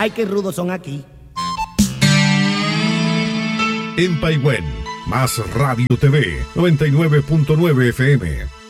Ay, qué rudos son aquí. En Paiwén, Más Radio TV, 99.9 FM.